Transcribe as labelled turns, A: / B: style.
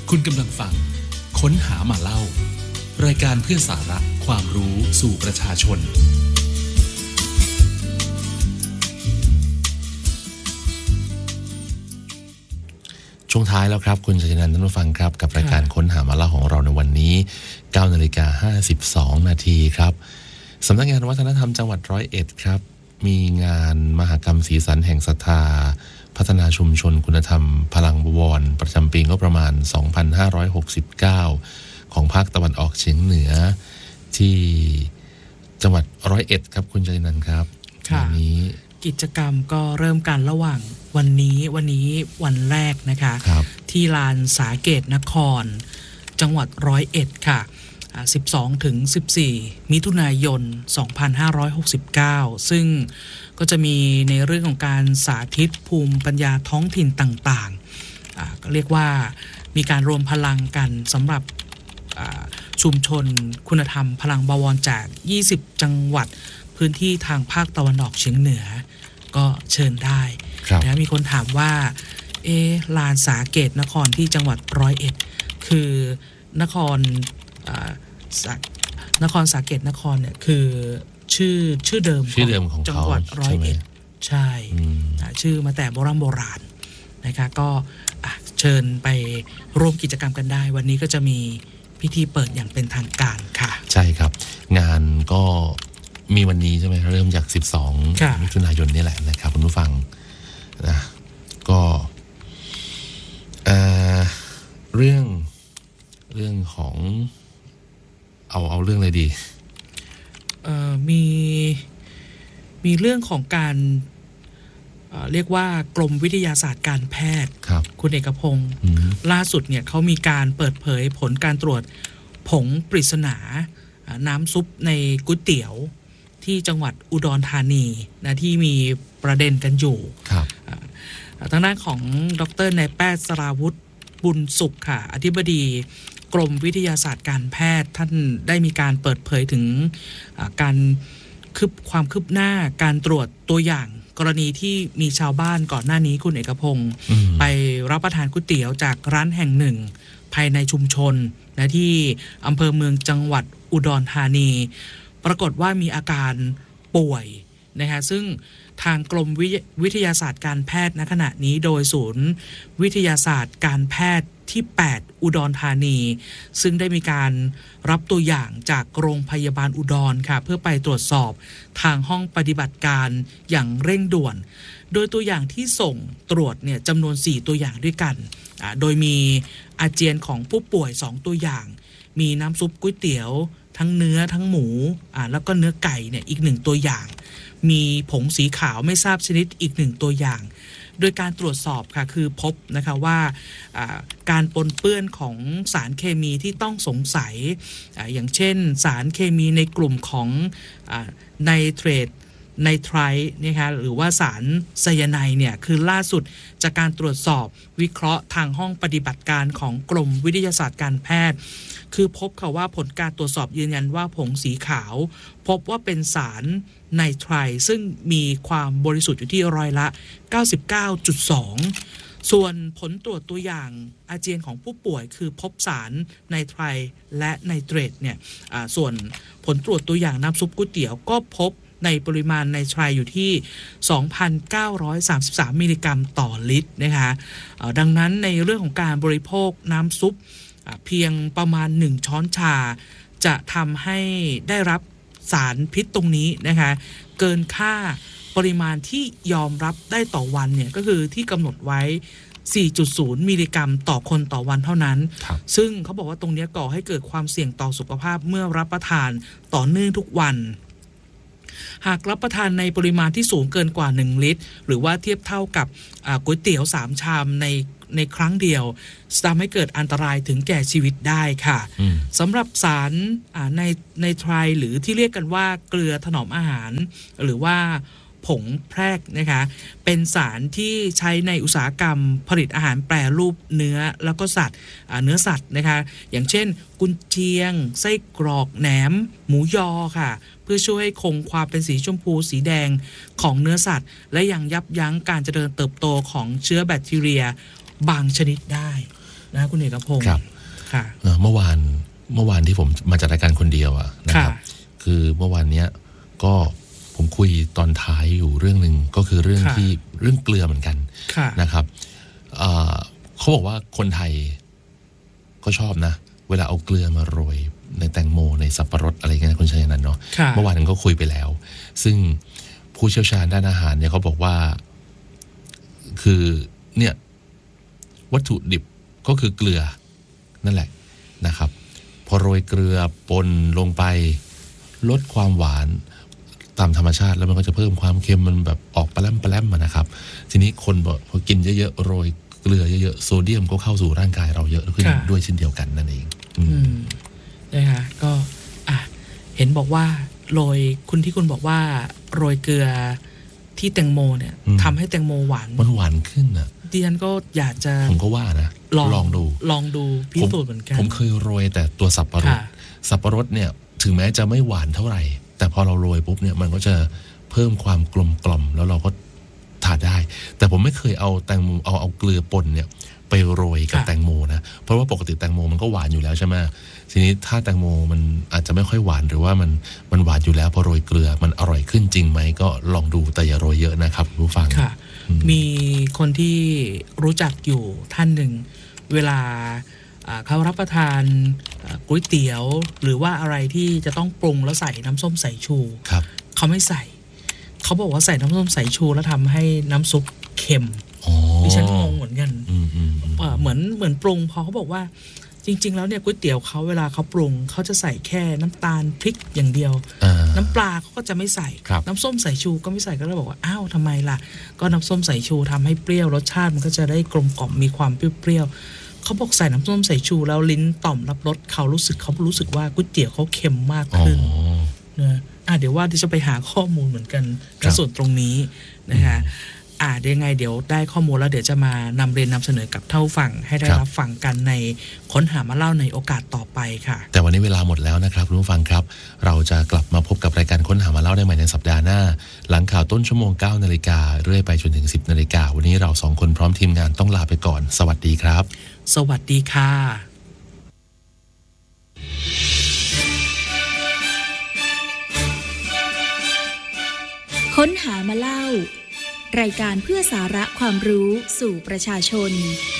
A: คุณกำลังฟังค้นหามาเล่ารายการเพื่อสาระความรู้สู่ประชาชนช่วงท้ายแล้วครับคุณชัยนันท์ท่านผู้ฟังครับกับรายการค้นหามาเล่าของเราในวันนี้ 9:52 นาทีครับสำนักงานวัฒนธรรมจังหวัด101ครับมีงานมหกรรมสีสันแห่งศรัทธาพัฒนาชุมชนคุณธรรมพลังบวรประจำปีงบประมาณ 2569 ของภาคตะวันออกเฉียงเหนือที่จังหวัด101ครับคุณชัยนันท์ครับวันนี้
B: กิจกรรมก็เริ่มกันระหว่างวันนี้วันแรกนะคะที่ลานสาเกตนครจังหวัด101ค่ะ12 ถึง 14 มิถุนายน 2569 ซึ่งก็จะมีในเรื่องของการสาธิตภูมิปัญญาท้องถิ่นต่างๆก็เรียกว่ามีการรวมพลังกันสำหรับชุมชนคุณธรรมพลังบวรจาก20 จังหวัดพื้นที่ทางภาคตะวันออกเฉียงเหนือก็เชิญได้นะมีคนถามว่าลานสาเกตนครที่จังหวัด101คือนครสาเกตนครเนี่ยคือชื่อเดิมของจังหวัด101ใช่ชื่อมาแต่โบราณนะคะก็เชิญไปร่วมกิจกรรมกันได้วันนี้ก็จะมีพิธีเปิดอย่างเป็นทางการค่ะ
A: ใช่ครับงานก็มีวันนี้ใช่ไหมเริ่มจาก12 มิถุนายนนี่แหละนะครับคุณผู้ฟังนะก็เรื่องของเอาเรื่องอะไรดี
B: มีเรื่องของการเรียกว่ากรมวิทยาศาสตร์การแพทย์คุณเอกพงศ์ล่าสุดเนี่ยเขามีการเปิดเผยผลการตรวจผงปริศนาน้ำซุปในก๋วยเตี๋ยวที่จังหวัดอุดรธานีนะที่มีประเด็นกันอยู่ทางด้านของดร.นายแพทย์สราวุฒิบุญสุขค่ะอธิบดีกรมวิทยาศาสตร์การแพทย์ท่านได้มีการเปิดเผยถึงความคืบหน้าการตรวจตัวอย่างกรณีที่มีชาวบ้านก่อนหน้านี้คุณเอกพงศ์ไปรับประทานก๋วยเตี๋ยวจากร้านแห่งหนึ่งภายในชุมชนนะที่อำเภอเมืองจังหวัดอุดรธานีปรากฏว่ามีอาการป่วยนะคะซึ่งทางกรมวิทยาศาสตร์การแพทย์ณขณะนี้โดยศูนย์วิทยาศาสตร์การแพทย์ที่8อุดรธานีซึ่งได้มีการรับตัวอย่างจากโรงพยาบาลอุดรค่ะเพื่อไปตรวจสอบทางห้องปฏิบัติการอย่างเร่งด่วนโดยตัวอย่างที่ส่งตรวจเนี่ยจำนวน4ตัวอย่างด้วยกันโดยมีอาเจียนของผู้ป่วย2ตัวอย่างมีน้ำซุปก๋วยเตี๋ยวทั้งเนื้อทั้งหมูแล้วก็เนื้อไก่เนี่ยอีก1ตัวอย่างมีผงสีขาวไม่ทราบชนิดอีก1ตัวอย่างโดยการตรวจสอบค่ะคือพบนะคะว่าการปนเปื้อนของสารเคมีที่ต้องสงสัยอย่างเช่นสารเคมีในกลุ่มของไนเตรตไนไตรท์นะคะหรือว่าสารไซยาไนด์เนี่ยคือล่าสุดจากการตรวจสอบวิเคราะห์ทางห้องปฏิบัติการของกรมวิทยาศาสตร์การแพทย์คือพบค่ะว่าผลการตรวจสอบยืนยันว่าผงสีขาวพบว่าเป็นสารไนไตรท์ซึ่งมีความบริสุทธิ์อยู่ที่ร้อยละ 99.2 ส่วนผลตรวจตัวอย่างอาเจียนของผู้ป่วยคือพบสารไนไตรท์และไนเตรตเนี่ยส่วนผลตรวจตัวอย่างน้ำซุปก๋วยเตี๋ยวก็พบในปริมาณไนไตรท์อยู่ที่ 2,933 มิลลิกรัมต่อลิตรนะคะดังนั้นในเรื่องของการบริโภคน้ำซุปเพียงประมาณ1ช้อนชาจะทำให้ได้รับสารพิษตรงนี้นะคะเกินค่าปริมาณที่ยอมรับได้ต่อวันเนี่ยก็คือที่กำหนดไว้ 4.0 มิลลิกรัมต่อคนต่อวันเท่านั้นซึ่งเขาบอกว่าตรงนี้ก่อให้เกิดความเสี่ยงต่อสุขภาพเมื่อรับประทานต่อเนื่องทุกวันหากรับประทานในปริมาณที่สูงเกินกว่า1ลิตรหรือว่าเทียบเท่ากับก๋วยเตี๋ยว3ชามในครั้งเดียวทำให้เกิดอันตรายถึงแก่ชีวิตได้ค่ะสำหรับสารในไตรหรือที่เรียกกันว่าเกลือถนอมอาหารหรือว่าผงแพรกนะคะเป็นสารที่ใช้ในอุตสาหกรรมผลิตอาหารแปรรูปเนื้อแล้วก็สัตว์เนื้อสัตว์นะคะอย่างเช่นกุนเชียงไส้กรอกแหนมหมูยอค่ะเพื่อช่วยให้คงความเป็นสีชมพูสีแดงของเนื้อสัตว์และยังยับยั้งการเจริญเติบโตของเชื้อแบคทีเรียบางชนิดได้นะคุณเอกพงศ์
A: ครับ
B: ค่ะ
A: เมื่อวานที่ผมมาจัดรายการคนเดียวนะครับคือเมื่อวานเนี้ยก็ผมคุยตอนท้ายอยู่เรื่องหนึ่งก็คือเรื่องเกลือเหมือนกันนะครับเขาบอกว่าคนไทยก็ชอบนะเวลาเอาเกลือมาโรยในแตงโมในสับปะรดอะไรเงี้ยคุณชัยนันท์เนาะเมื่อวานนั้นก็คุยไปแล้วซึ่งผู้เชี่ยวชาญด้านอาหารเนี่ยเขาบอกว่าคือเนี่ยวัตถุดิบก็คือเกลือนั่นแหละนะครับพอโรยเกลือปนลงไปลดความหวานตามธรรมชาติแล้วมันก็จะเพิ่มความเค็มมันแบบออกปลาแรมนะครับทีนี้คนบอกพอกินเยอะๆโรยเกลือเยอะๆโซเดียมก็เข้าสู่ร่างกายเราเยอะขึ้นด้วยเช่นเดียวกันนั่นเอง
B: นะคะก็เห็นบอกว่าโรยคุณบอกว่าโรยเกลือที่แตงโมเนี่ยทำให้แตงโมหวาน
A: มันหวานขึ้นนะ
B: ดิฉันก็อยากจะ
A: ผมก็ว่านะลองดู
B: พิสูจน์เหมือนกัน
A: ผมเคยโรยแต่ตัวสับปะรดเนี่ยถึงแม้จะไม่หวานเท่าไหร่แต่พอเราโรยปุ๊บเนี่ยมันก็จะเพิ่มความกลมกล่อมแล้วเราก็ทานได้แต่ผมไม่เคยเอาแตงโมเอาเกลือป่นเนี่ยไปโรยกับแตงโมนะเพราะว่าปกติแตงโมมันก็หวานอยู่แล้วใช่ไหมทีนี้ถ้าแตงโมมันอาจจะไม่ค่อยหวานหรือว่ามันหวานอยู่แล้วพอโรยเกลือมันอร่อยขึ้นจริงไหมก็ลองดูแต่อย่าโรยเยอะนะครับผู้ฟัง
B: มีคนที่รู้จักอยู่ท่านหนึ่งเวลาเขารับประทานก๋วยเตี๋ยวหรือว่าอะไรที่จะต้องปรุงแล้วใส่น้ำส้มสายชูเขาไม่ใส่เขาบอกว่าใส่น้ำส้มสายชูแล้วทำให้น้ำซุปเค็มดิฉันงงเหมือนกันเหมือนปรุงพอเขาบอกว่าจริงๆแล้วเนี่ยก๋วยเตี๋ยวเขาเวลาเขาปรุงเขาจะใส่แค่น้ำตาลพริกอย่างเดียวน้ำปลาเขาก็จะไม่ใส่น้ำส้มสายชูก็ไม่ใส่ก็เลยบอกว่าอ้าวทำไมล่ะก็น้ำส้มสายชูทำให้เปรี้ยวรสชาติมันก็จะได้กลมกล่อมมีความเปรี้ยวเขาบอกใส่น้ำส้มสายชูแล้วลิ้นต่อมรับรสเขารู้สึกว่าก๋วยเตี๋ยวเขาเค็มมากขึ้นนะเดี๋ยวว่าที่จะไปหาข้อมูลเหมือนกันในส่วนตรงนี้นะคะยังไงเดี๋ยวได้ข้อมูลแล้วเดี๋ยวจะมานำเรียนนำเสนอกับเท่าฟังให้ได้รับฟังกันในค้นหามาเล่าในโอกาสต่อไปค่ะ
A: แต่วันนี้เวลาหมดแล้วนะครับคุณผู้ฟังครับเราจะกลับมาพบกับรายการค้นหามาเล่าได้ใหม่ในสัปดาห์หน้าหลังข่าวต้นชั่วโมง 9 นาฬิกาเรื่อยไปจนถึง 10 นาฬิกาวันนี้เรา2คนพร้อมทีมงานต้องลาไปก่อนสวัสดีครับ
B: สวัสดีค่ะ
C: ค้นหามาเล่ารายการเพื่อสาระความรู้สู่ประชาชน